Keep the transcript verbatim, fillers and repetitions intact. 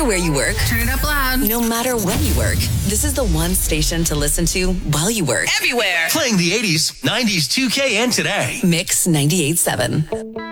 matter where you work, Turn it up loud. no matter when you work, this is the one station to listen to while you work. Everywhere. Playing the eighties, nineties, two K, and today. Mix ninety-eight point seven.